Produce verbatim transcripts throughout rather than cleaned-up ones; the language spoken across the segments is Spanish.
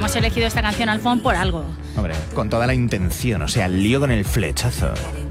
hemos elegido esta canción, Alfon, por algo. Hombre, con toda la intención, o sea, el lío con el flechazo.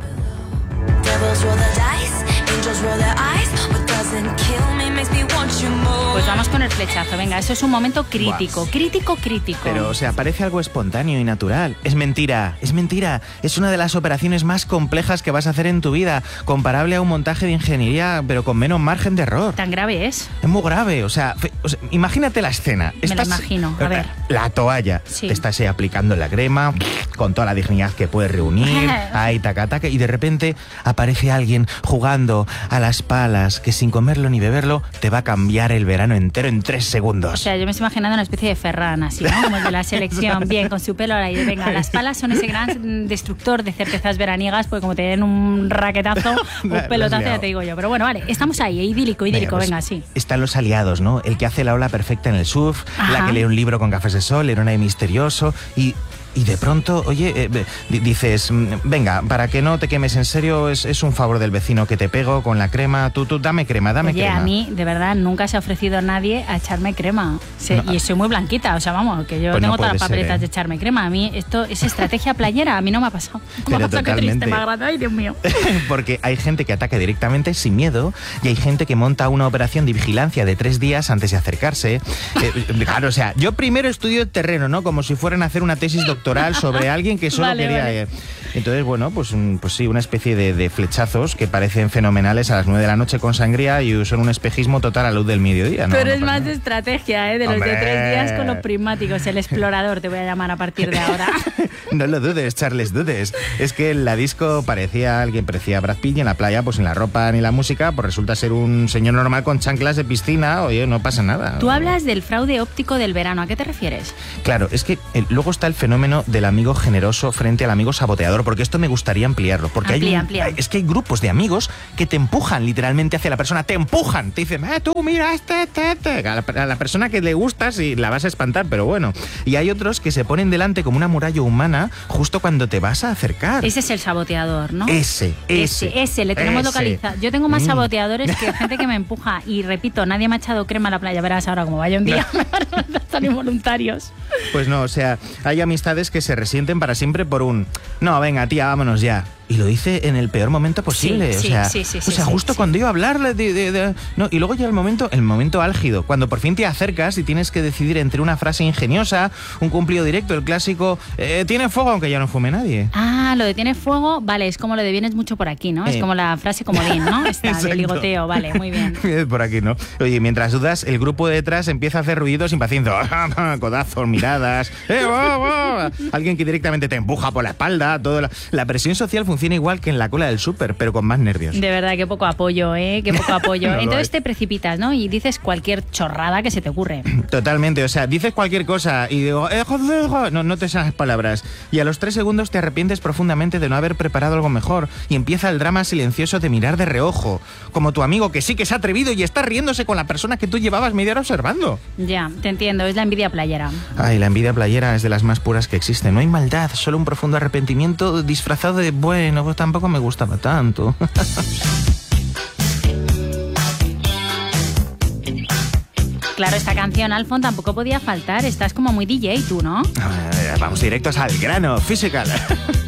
Pues vamos con el flechazo, venga, eso es un momento crítico, Buah. crítico, crítico. Pero, o sea, parece algo espontáneo y natural. Es mentira, es mentira. Es una de las operaciones más complejas que vas a hacer en tu vida, comparable a un montaje de ingeniería, pero con menos margen de error. ¿Tan grave es? Es muy grave, o sea, fe, o sea imagínate la escena. Me Estás, la imagino, a ver. La toalla, sí. te estás ahí aplicando la crema, con toda la dignidad que puedes reunir, ahí, taca, taca, y de repente aparece alguien jugando a las palas que sin comerlo ni beberlo te va a cambiar el verano entero en tres segundos. O sea, yo me estoy imaginando una especie de Ferran, así, ¿no? Como el de la selección, bien, con su pelo ahí. Venga, las palas son ese gran destructor de certezas veraniegas, porque como te den un raquetazo, un pelotazo, ya te digo yo. Pero bueno, vale, estamos ahí, idílico, idílico, venga, pues, venga, sí. Están los aliados, ¿no? El que hace la ola perfecta en el surf, Ajá. la que lee un libro con gafas de sol, heroína y misterioso, y... Y de pronto, oye, eh, dices, venga, para que no te quemes en serio, es, es un favor del vecino que te pego con la crema. Tú, tú, dame crema, dame oye, crema. A mí, de verdad, nunca se ha ofrecido a nadie a echarme crema. Se, no. Y soy muy blanquita, o sea, vamos, que yo pues tengo no todas las papeletas ser, ¿eh? de echarme crema. A mí esto es estrategia playera, a mí no me ha pasado. Pero me ha pasado, totalmente. Qué triste, más grande, ay, Dios mío. Porque hay gente que ataca directamente sin miedo y hay gente que monta una operación de vigilancia de tres días antes de acercarse. eh, claro, o sea, yo primero estudio el terreno, ¿no? Como si fueran a hacer una tesis doctoral sobre algo que solo vale, quería... Vale. Eh, entonces, bueno, pues, pues sí, una especie de, de flechazos que parecen fenomenales a las nueve de la noche con sangría y son un espejismo total a la luz del mediodía, ¿no? Pero no es más nada. de estrategia, ¿eh? De ¡Hombre! Los de tres días con los prismáticos. El explorador te voy a llamar a partir de ahora. No lo dudes, Charles, dudes. Es que en la disco parecía alguien, parecía Brad Pitt, y en la playa, pues en la ropa ni la música, pues resulta ser un señor normal con chanclas de piscina. Oye, no pasa nada. Tú hablas del fraude óptico del verano. ¿A qué te refieres? Claro, es que eh, luego está el fenómeno del amigo generoso frente al amigo saboteador, porque esto me gustaría ampliarlo. Porque amplía, hay un, amplía. es que hay grupos de amigos que te empujan literalmente hacia la persona, te empujan, te dicen, eh, tú, mira, este, este, este. A la, a la persona que le gustas y la vas a espantar, pero bueno. Y hay otros que se ponen delante como una muralla humana justo cuando te vas a acercar. Ese es el saboteador, ¿no? Ese, ese. Ese, ese le tenemos ese. localizado. Yo tengo más mm. saboteadores que gente que me empuja. Y repito, nadie me ha echado crema a la playa. Verás ahora como vaya un día. No. Están involuntarios. Pues no, o sea, hay amistades que se resienten para siempre por un... No, venga, tía, vámonos ya. Y lo dice en el peor momento posible. Sí, o sí, sea, sí, sí, o sea sí, justo sí. cuando iba a hablarle de, de, de... No, y luego llega el momento, el momento álgido, cuando por fin te acercas y tienes que decidir entre una frase ingeniosa, un cumplido directo, el clásico, eh, tiene fuego aunque ya no fume nadie. Ah, lo de tiene fuego, vale, es como lo de vienes mucho por aquí, ¿no? Eh. Es como la frase comodín, ¿no? Está de ligoteo, vale, muy bien. Por aquí, ¿no? Oye, mientras dudas, el grupo de detrás empieza a hacer ruidos impacientes. Codazos, miradas. Eh, oh, oh. Alguien que directamente te empuja por la espalda. Todo la... la presión social funciona igual que en la cola del súper, pero con más nervios. De verdad, qué poco apoyo, ¿eh? Qué poco apoyo. No Entonces te precipitas, ¿no? Y dices cualquier chorrada que se te ocurre. Totalmente, o sea, dices cualquier cosa y digo, eh, joder, no, no te salen las palabras. Y a los tres segundos te arrepientes profundamente de no haber preparado algo mejor. Y empieza el drama silencioso de mirar de reojo. Como tu amigo que sí que se ha atrevido y está riéndose con la persona que tú llevabas media hora observando. Ya, te entiendo, es la envidia playera. Ay, la envidia playera es de las más puras que existen. No hay maldad, solo un profundo arrepentimiento disfrazado de, bueno, pues tampoco me gustaba tanto. Claro, esta canción, Alfon, tampoco podía faltar. Estás como muy D J tú, ¿no? Vamos directos al grano, Physical.